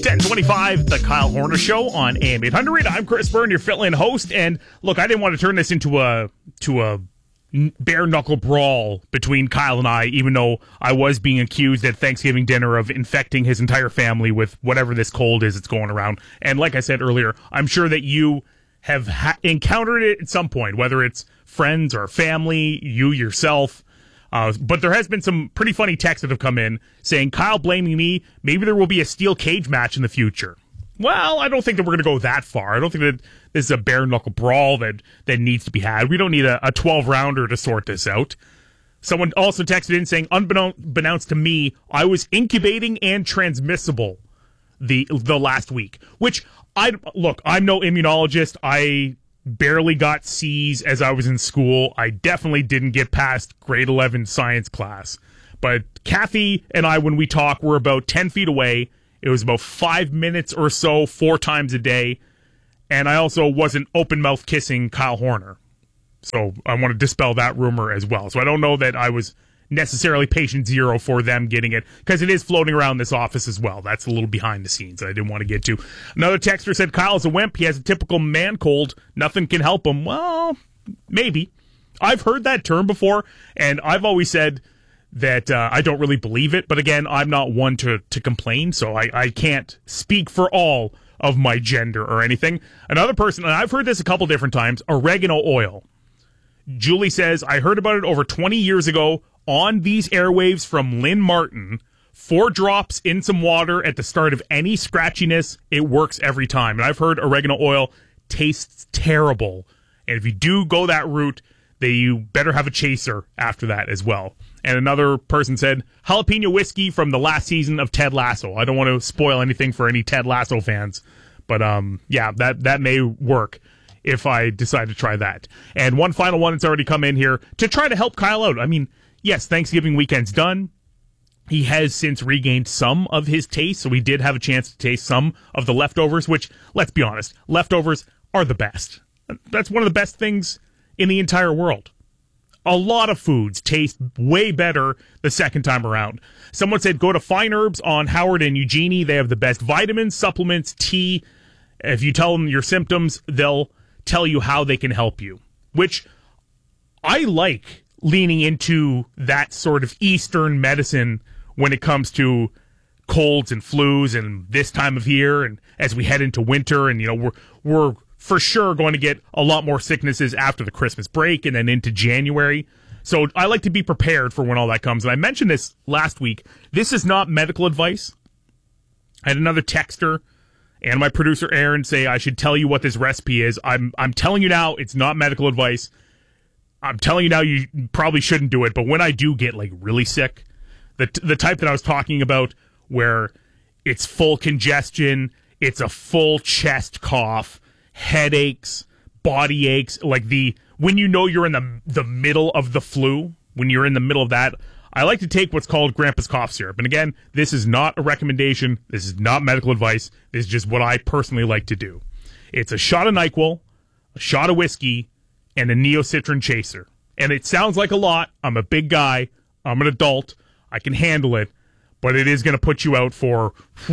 1025, the Kyle Horner Show on AM 800. I'm Chris Byrne, your fill-in host. And look, I didn't want to turn this into a bare-knuckle brawl between Kyle and I, even though I was being accused at Thanksgiving dinner of infecting his entire family with whatever this cold is that's going around. And like I said earlier, I'm sure that you have encountered it at some point, whether it's friends or family, you yourself. But there has been some pretty funny texts that have come in saying, Kyle blaming me, maybe there will be a steel cage match in the future. Well, I don't think that we're going to go that far. I don't think that this is a bare-knuckle brawl that needs to be had. We don't need a 12-rounder to sort this out. Someone also texted in saying, unbeknownst to me, I was incubating and transmissible the last week. Which, I'm no immunologist. I barely got C's as I was in school. I definitely didn't get past grade 11 science class. But Kathy and I, when we talk, we're about 10 feet away. It was about 5 minutes or so, 4 times a day. And I also wasn't open-mouth kissing Kyle Horner. So I want to dispel that rumor as well. So I don't know that I was necessarily patient zero for them getting it, because it is floating around this office as well. That's a little behind the scenes that I didn't want to get to. Another texter said, Kyle's a wimp. He has a typical man cold. Nothing can help him. Well, maybe. I've heard that term before, and I've always said that I don't really believe it. But again, I'm not one to complain, so I can't speak for all of my gender or anything. Another person, and I've heard this a couple different times, oregano oil. Julie says, I heard about it over 20 years ago on these airwaves from Lynn Martin. 4 drops in some water at the start of any scratchiness. It works every time. And I've heard oregano oil tastes terrible. And if you do go that route, then you better have a chaser after that as well. And another person said, jalapeno whiskey from the last season of Ted Lasso. I don't want to spoil anything for any Ted Lasso fans. But yeah, that may work if I decide to try that. And one final one that's already come in here to try to help Kyle out. I mean, yes, Thanksgiving weekend's done. He has since regained some of his taste, so he did have a chance to taste some of the leftovers, which, let's be honest, leftovers are the best. That's one of the best things in the entire world. A lot of foods taste way better the second time around. Someone said go to Fine Herbs on Howard and Eugenie. They have the best vitamins, supplements, tea. If you tell them your symptoms, they'll tell you how they can help you, which I like leaning into that sort of Eastern medicine when it comes to colds and flus and this time of year, and as we head into winter, and we're for sure going to get a lot more sicknesses after the Christmas break and then into January. So I like to be prepared for when all that comes. And I mentioned this last week. This is not medical advice. I had another texter and my producer Aaron say I should tell you what this recipe is. I'm telling you now, it's not medical advice. I'm telling you now, you probably shouldn't do it. But when I do get like really sick, the type that I was talking about, where it's full congestion, it's a full chest cough, headaches, body aches, like when you know you're in the middle of the flu, when you're in the middle of that, I like to take what's called Grandpa's cough syrup. And again, this is not a recommendation. This is not medical advice. This is just what I personally like to do. It's a shot of NyQuil, a shot of whiskey, and a Neocitrin chaser. And it sounds like a lot. I'm a big guy. I'm an adult. I can handle it. But it is going to put you out for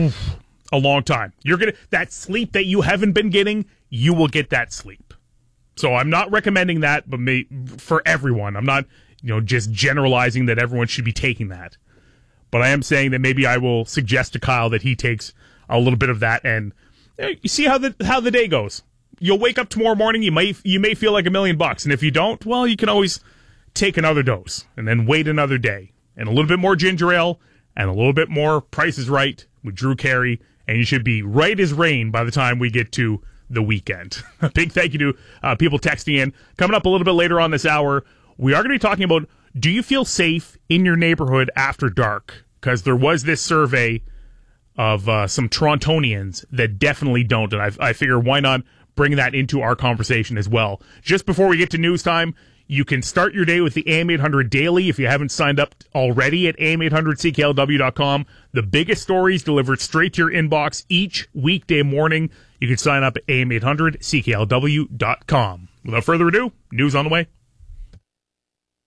a long time. That sleep that you haven't been getting, you will get that sleep. So I'm not recommending that, but for everyone. I'm not just generalizing that everyone should be taking that. But I am saying that maybe I will suggest to Kyle that he takes a little bit of that, and you see how the day goes. You'll wake up tomorrow morning, you may feel like $1 million, and if you don't, well, you can always take another dose and then wait another day. And a little bit more ginger ale and a little bit more Price is Right with Drew Carey, and you should be right as rain by the time we get to the weekend. A big thank you to people texting in. Coming up a little bit later on this hour, we are going to be talking about, do you feel safe in your neighborhood after dark? Because there was this survey of some Torontonians that definitely don't, and I figure why not bring that into our conversation as well. Just before we get to news time, you can start your day with the AM 800 Daily if you haven't signed up already at am800cklw.com. The biggest stories delivered straight to your inbox each weekday morning. You can sign up at am800cklw.com. Without further ado, news on the way.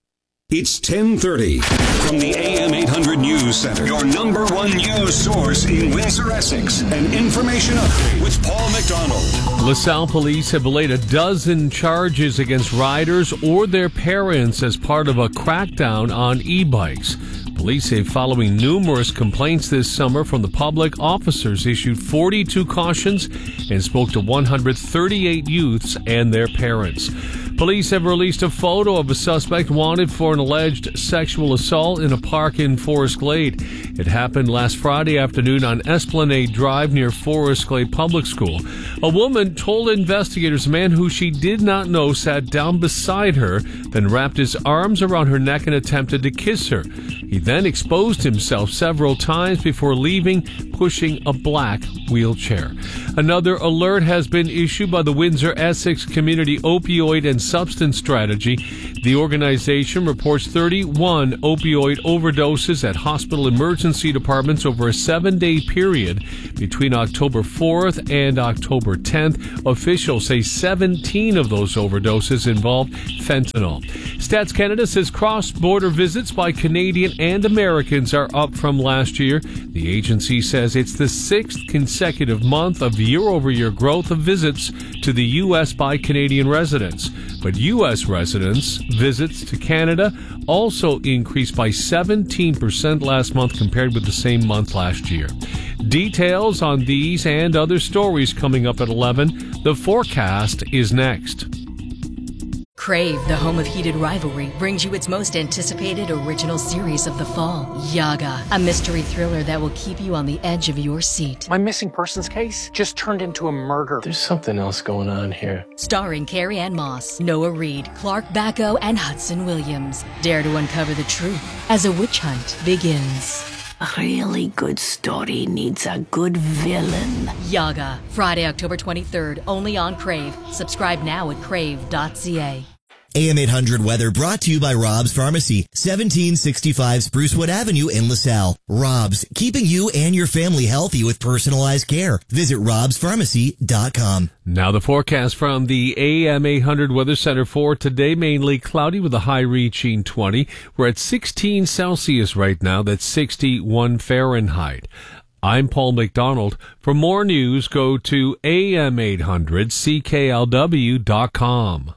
It's 10:30 from the AM 800 News Center, your number one news source in Windsor, Essex. An information update with Paul McDonald. LaSalle police have laid a dozen charges against riders or their parents as part of a crackdown on e-bikes. Police say following numerous complaints this summer from the public, officers issued 42 cautions and spoke to 138 youths and their parents. Police have released a photo of a suspect wanted for an alleged sexual assault in a park in Forest Glade. It happened last Friday afternoon on Esplanade Drive near Forest Glade Public School. A woman told investigators a man who she did not know sat down beside her, then wrapped his arms around her neck and attempted to kiss her. He then exposed himself several times before leaving, pushing a black wheelchair. Another alert has been issued by the Windsor Essex Community Opioid and Substance Strategy. The organization reports 31 opioid overdoses at hospital emergency departments over a 7-day period between October 4th and October 10th. Officials say 17 of those overdoses involved fentanyl. Stats Canada says cross-border visits by Canadian and Americans are up from last year. The agency says it's the 6th consecutive month of year-over-year growth of visits to the U.S. by Canadian residents. But U.S. residents' visits to Canada also increased by 17% last month compared with the same month last year. Details on these and other stories coming up at 11. The forecast is next. Crave, the home of heated rivalry, brings you its most anticipated original series of the fall, Yaga, a mystery thriller that will keep you on the edge of your seat. My missing persons case just turned into a murder. There's something else going on here. Starring Carrie Ann Moss, Noah Reid, Clark Bacco, and Hudson Williams. Dare to uncover the truth as a witch hunt begins. A really good story needs a good villain. Yaga, Friday, October 23rd, only on Crave. Subscribe now at crave.ca. AM 800 weather brought to you by Rob's Pharmacy, 1765 Sprucewood Avenue in LaSalle. Rob's, keeping you and your family healthy with personalized care. Visit robspharmacy.com. Now the forecast from the AM 800 Weather Center for today, mainly cloudy with a high reaching 20. We're at 16 Celsius right now. That's 61 Fahrenheit. I'm Paul McDonald. For more news, go to am800cklw.com.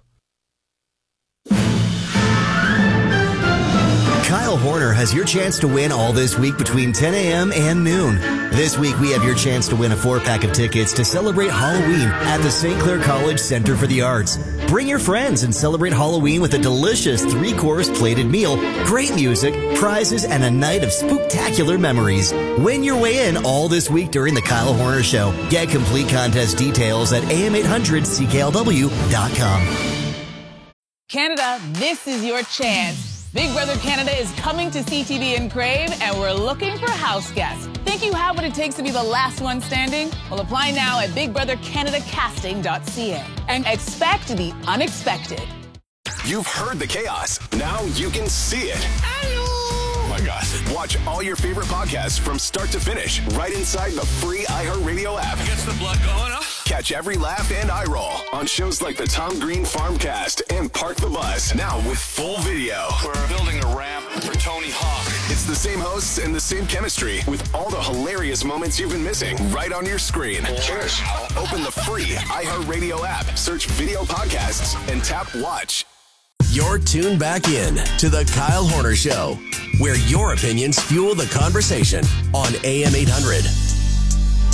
Kyle Horner has your chance to win all this week between 10 a.m. and noon. This week, we have your chance to win a 4-pack of tickets to celebrate Halloween at the St. Clair College Center for the Arts. Bring your friends and celebrate Halloween with a delicious 3-course plated meal, great music, prizes, and a night of spooktacular memories. Win your way in all this week during the Kyle Horner Show. Get complete contest details at am800cklw.com. Canada, this is your chance. Big Brother Canada is coming to CTV and Crave, and we're looking for house guests. Think you have what it takes to be the last one standing? Well, apply now at bigbrothercanadacasting.ca and expect the unexpected. You've heard the chaos. Now you can see it. Oh my gosh. Watch all your favorite podcasts from start to finish right inside the free iHeartRadio app. Gets the blood going, huh? Catch every laugh and eye roll on shows like the Tom Green Farmcast and Park the Bus, now with full video. We're building a ramp for Tony Hawk. It's the same hosts and the same chemistry with all the hilarious moments you've been missing right on your screen. Cheers. Open the free iHeartRadio app, search video podcasts, and tap watch. You're tuned back in to the Kyle Horner Show, where your opinions fuel the conversation on AM 800.